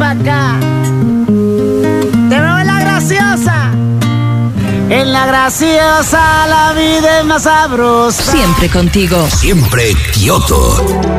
pa' acá. Te veo en la graciosa. En la graciosa la vida es más sabrosa. Siempre contigo. Siempre Kioto.